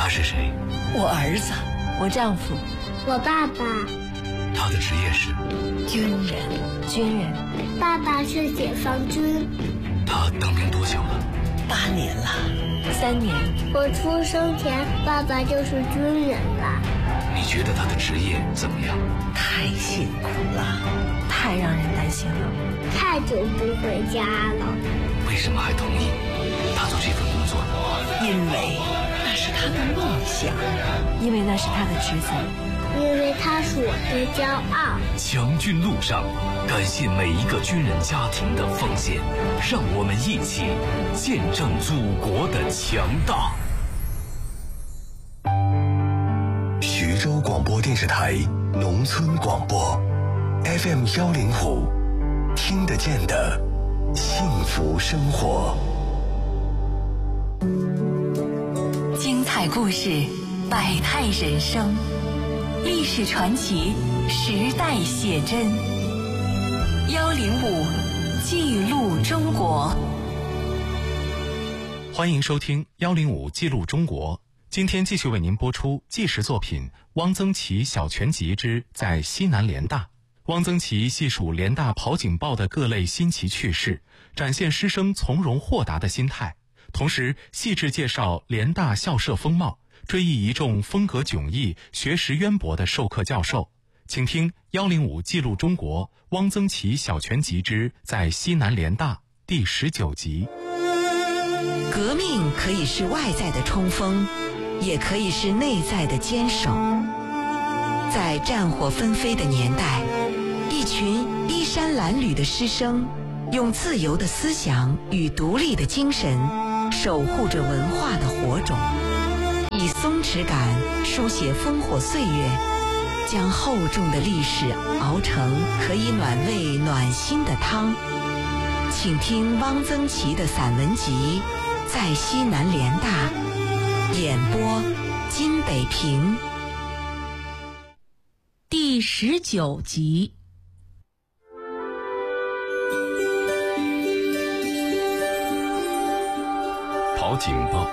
他是谁？ 我儿子， 我丈夫， 我爸爸。 他的职业是军人。 爸爸是解放军。 他当兵多久了 ？8年了。 3年。 我出生前，爸爸就是军人了。 你觉得他的职业怎么样？ 太辛苦了， 太让人担心了， 太久不回家了。 为什么还同意他做这份工作？ 因为那是他的梦想， 因为那是他的职责， 因为他是我的骄傲。 强军路上，感谢每一个军人家庭的奉献，让我们一起见证祖国的强大。 徐州广播电视台农村广播 FM 105，听得见的幸福生活。 精彩故事，百态人生，历史传奇，时代写真。105记录中国。 欢迎收听105记录中国。今天继续为您播出纪实作品《汪曾祺小全集之在西南联大》。汪曾祺细数联大跑警报的各类新奇趣事，展现师生从容豁达的心态，同时细致介绍联大校舍风貌，追忆一众风格迥异、学识渊博的授课教授。请听105记录中国汪曾祺小全集之在西南联大第19集。 革命可以是外在的冲锋，也可以是内在的坚守。在战火纷飞的年代，一群衣衫褴褛的师生，用自由的思想与独立的精神，守护着文化的火种，以松弛感书写烽火岁月，将厚重的历史熬成可以暖胃暖心的汤。请听汪曾祺的散文集《在西南联大》，演播金北平。 第19集。 跑警报。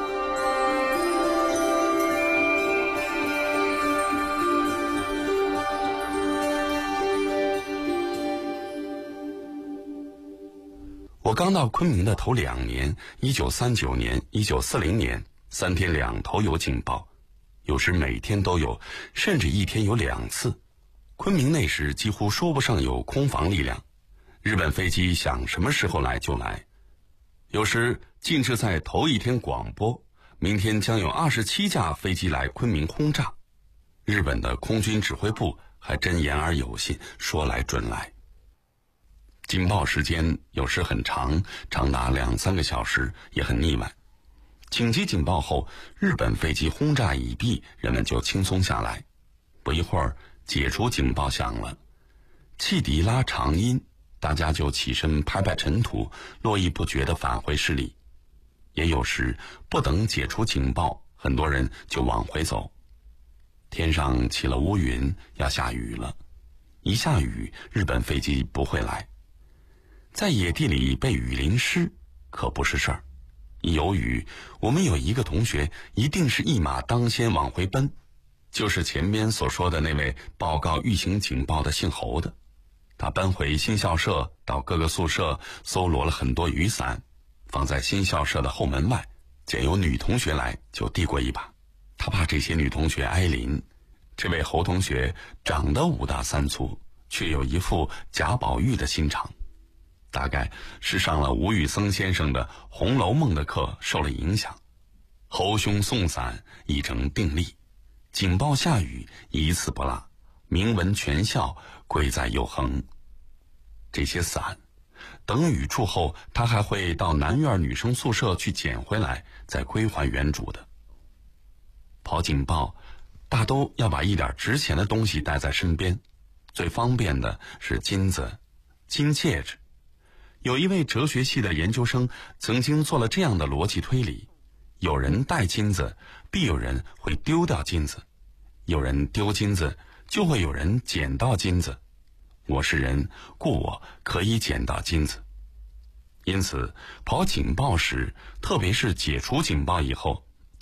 我刚到昆明的头2年，1939年、1940年，3天2头有警报，有时每天都有，甚至一天有2次。昆明那时几乎说不上有空防力量，日本飞机想什么时候来就来。有时竟是在头一天广播，明天将有27架飞机来昆明轰炸。日本的空军指挥部还真言而有信，说来准来。警报时间有时很长，长达2-3个小时，也很腻歪。紧急警报后，日本飞机轰炸已毕，人们就轻松下来。不一会儿，解除警报响了，汽笛拉长音，大家就起身拍拍尘土，络绎不绝地返回市里。也有时不等解除警报，很多人就往回走。天上起了乌云，要下雨了。一下雨，日本飞机不会来。在野地里被雨淋湿可不是事儿，一有雨，我们有一个同学一定是一马当先往回奔，就是前边所说的那位报告预警警报的姓侯的。他奔回新校舍，到各个宿舍搜罗了很多雨伞，放在新校舍的后门外，见有女同学来就递过一把。他怕这些女同学挨淋。这位侯同学长得5大3粗，却有一副贾宝玉的心肠，大概是上了吴宇森先生的《红楼梦》的课受了影响。侯兄送伞已成定例，警报下雨一次不落，名闻全校，贵在有恒。这些伞等雨住后，他还会到南院女生宿舍去捡回来，再归还原主的。跑警报大都要把一点值钱的东西带在身边，最方便的是金子、金戒指。有一位哲学系的研究生曾经做了这样的逻辑推理：有人带金子，必有人会丢掉金子；有人丢金子，就会有人捡到金子。我是人，故我可以捡到金子。因此，跑警报时，特别是解除警报以后，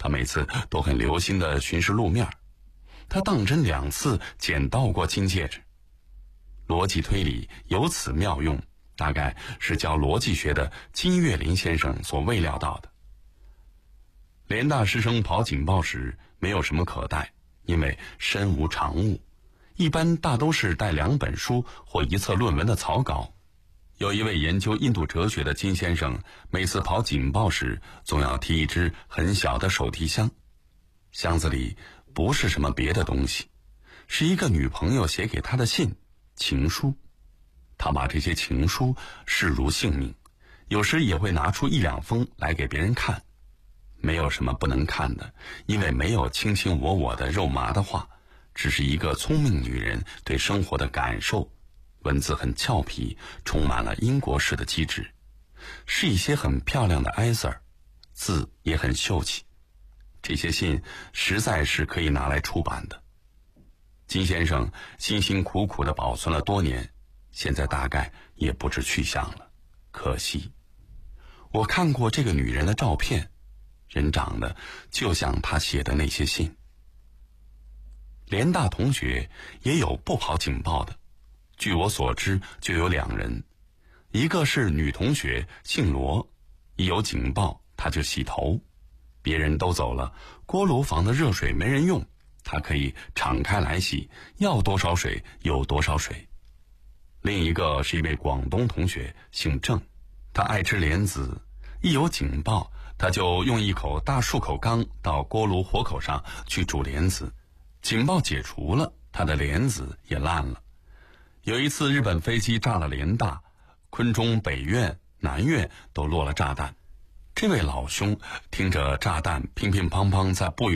他每次都很留心地巡视路面。他当真2次捡到过金戒指。逻辑推理有此妙用，大概是教逻辑学的金岳霖先生所未料到的。联大师生跑警报时没有什么可带，因为身无长物，一般大都是带2本书或1册论文的草稿。有一位研究印度哲学的金先生，每次跑警报时总要提一只很小的手提箱，箱子里不是什么别的东西，是一个女朋友写给他的信，情书。他把这些情书视如性命，有时也会拿出1、2封来给别人看。没有什么不能看的，因为没有卿卿我我的肉麻的话，只是一个聪明女人对生活的感受。文字很俏皮，充满了英国式的机智，是一些很漂亮的挨字儿，字也很秀气。这些信实在是可以拿来出版的。金先生辛辛苦苦地保存了多年，现在大概也不知去向了，可惜。我看过这个女人的照片，人长得就像她写的那些信。联大同学也有不跑警报的，据我所知就有2人，一个是女同学，姓罗，一有警报她就洗头，别人都走了，锅炉房的热水没人用，她可以敞开来洗，要多少水有多少水。另一个是一位广东同学，姓郑，他爱吃莲子，一有警报他就用一口大漱口缸到锅炉火口上去煮莲子，警报解除了，他的莲子也烂了。有一次日本飞机炸了联大，昆中北院、南院都落了炸弹。这位老兄听着炸弹乒乒乓乓在不远